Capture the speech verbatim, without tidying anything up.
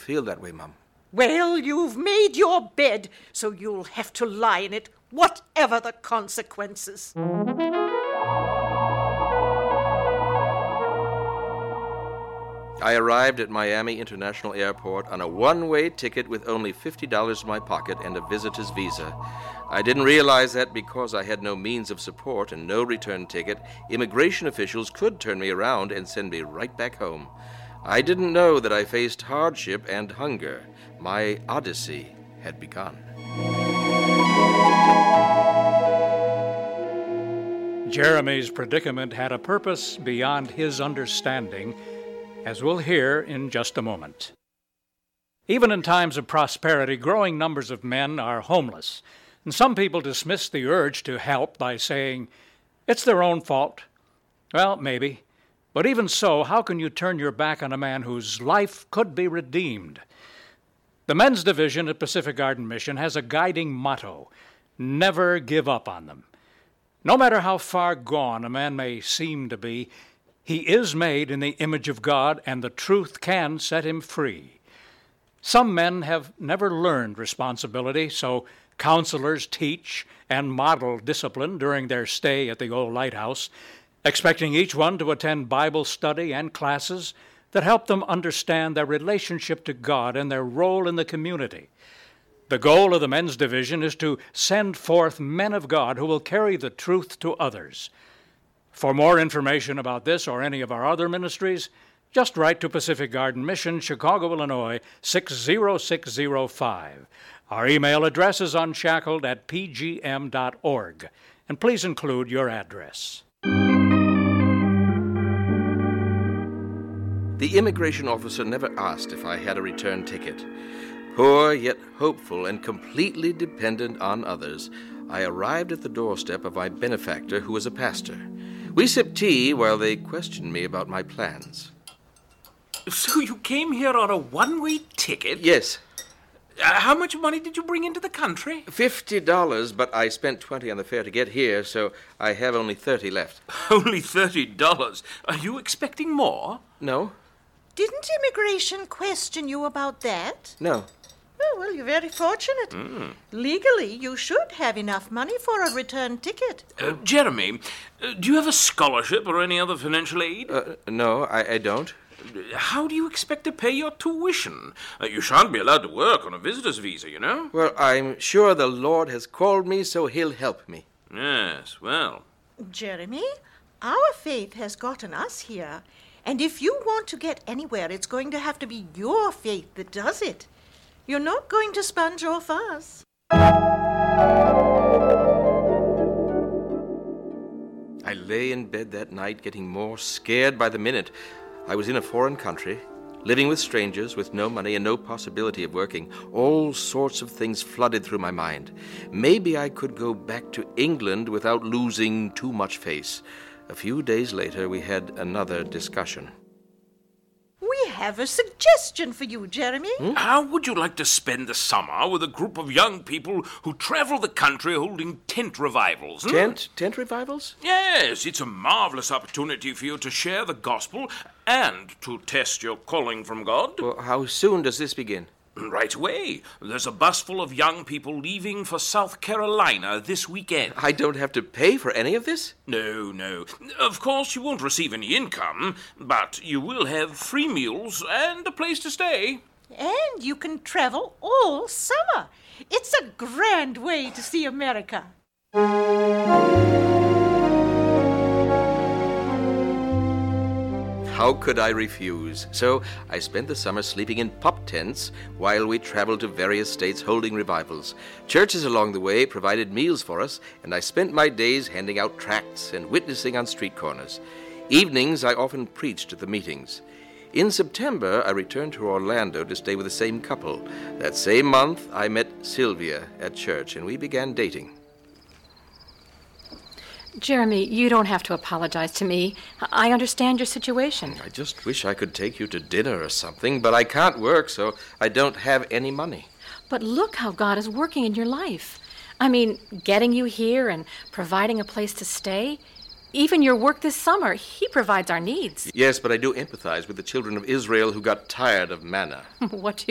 feel that way, Mum. Well, you've made your bed, so you'll have to lie in it, whatever the consequences. I arrived at Miami International Airport on a one-way ticket with only fifty dollars in my pocket and a visitor's visa. I didn't realize that because I had no means of support and no return ticket, immigration officials could turn me around and send me right back home. I didn't know that I faced hardship and hunger. My odyssey had begun. Jeremy's predicament had a purpose beyond his understanding, as we'll hear in just a moment. Even in times of prosperity, growing numbers of men are homeless, and some people dismiss the urge to help by saying, "It's their own fault." Well, maybe. But even so, how can you turn your back on a man whose life could be redeemed? The men's division at Pacific Garden Mission has a guiding motto: never give up on them. No matter how far gone a man may seem to be, he is made in the image of God, and the truth can set him free. Some men have never learned responsibility, so counselors teach and model discipline during their stay at the old lighthouse, expecting each one to attend Bible study and classes that help them understand their relationship to God and their role in the community. The goal of the men's division is to send forth men of God who will carry the truth to others. For more information about this or any of our other ministries, just write to Pacific Garden Mission, Chicago, Illinois, six zero six zero five. Our email address is unshackled at p g m dot org, and please include your address. The immigration officer never asked if I had a return ticket. Poor yet hopeful and completely dependent on others, I arrived at the doorstep of my benefactor, who was a pastor. We sipped tea while they questioned me about my plans. So you came here on a one-way ticket? Yes. Uh, how much money did you bring into the country? Fifty dollars, but I spent twenty on the fare to get here, so I have only thirty left. Only thirty dollars? Are you expecting more? No. Didn't immigration question you about that? No. Oh, well, you're very fortunate. Mm. Legally, you should have enough money for a return ticket. Uh, Jeremy, uh, do you have a scholarship or any other financial aid? Uh, no, I, I don't. How do you expect to pay your tuition? Uh, you shan't be allowed to work on a visitor's visa, you know. Well, I'm sure the Lord has called me, so he'll help me. Yes, well. Jeremy, our faith has gotten us here. And if you want to get anywhere, it's going to have to be your faith that does it. You're not going to sponge off us. I lay in bed that night getting more scared by the minute. I was in a foreign country, living with strangers with no money and no possibility of working. All sorts of things flooded through my mind. Maybe I could go back to England without losing too much face. A few days later, we had another discussion. We have a suggestion for you, Jeremy. Hmm? How would you like to spend the summer with a group of young people who travel the country holding tent revivals? Hmm? Tent? Tent revivals? Yes, it's a marvelous opportunity for you to share the gospel and to test your calling from God. Well, how soon does this begin? Right away. There's a bus full of young people leaving for South Carolina this weekend. I don't have to pay for any of this? No, no. Of course, you won't receive any income, but you will have free meals and a place to stay. And you can travel all summer. It's a grand way to see America. How could I refuse? So I spent the summer sleeping in pop tents while we traveled to various states holding revivals. Churches along the way provided meals for us, and I spent my days handing out tracts and witnessing on street corners. Evenings, I often preached at the meetings. In September, I returned to Orlando to stay with the same couple. That same month, I met Sylvia at church, and we began dating. Jeremy, you don't have to apologize to me. I understand your situation. I just wish I could take you to dinner or something, but I can't work, so I don't have any money. But look how God is working in your life. I mean, getting you here and providing a place to stay. Even your work this summer, He provides our needs. Yes, but I do empathize with the children of Israel who got tired of manna. What do